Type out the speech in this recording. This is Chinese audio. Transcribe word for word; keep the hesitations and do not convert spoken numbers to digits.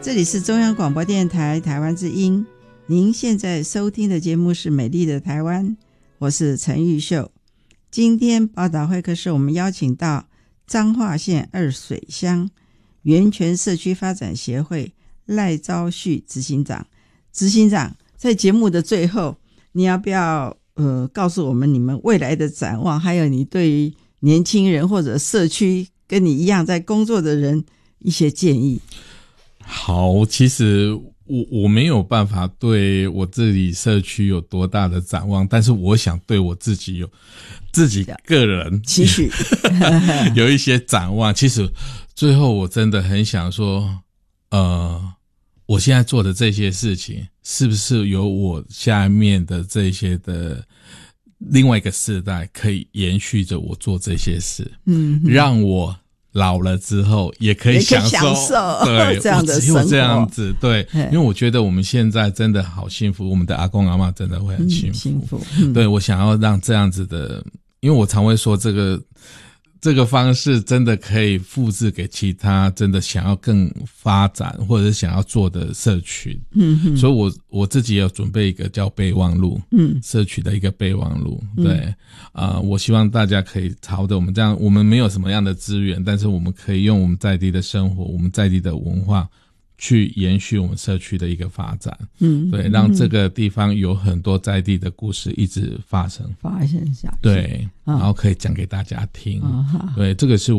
这里是中央广播电台台湾之音，您现在收听的节目是美丽的台湾，我是陈玉秀。今天报道会客室我们邀请到彰化县二水乡源泉社区发展协会赖昭旭执行长。执行长，在节目的最后，你要不要呃告诉我们你们未来的展望，还有你对于年轻人或者社区跟你一样在工作的人一些建议？ 好，其实我我没有办法对我这里社区有多大的展望，但是我想对我自己有自己个人期许有一些展望。其实最后我真的很想说，呃，我现在做的这些事情，是不是有我下面的这些的另外一个世代可以延续着我做这些事，嗯，让我老了之后也可以享受， 享受对这样的生活， 我只有这样子，对，因为我觉得我们现在真的好幸福，我们的阿公阿嬷真的会很幸福，嗯、幸福嗯、对，我想要让这样子的，因为我常会说这个这个方式真的可以复制给其他真的想要更发展或者是想要做的社群，嗯，所以我我自己也有准备一个叫备忘录，嗯，社区的一个备忘录，对，啊、嗯呃，我希望大家可以朝着我们这样，我们没有什么样的资源，但是我们可以用我们在地的生活，我们在地的文化去延续我们社区的一个发展，嗯，对，让这个地方有很多在地的故事一直发生发生下去，对，然后可以讲给大家听，哦、对，这个是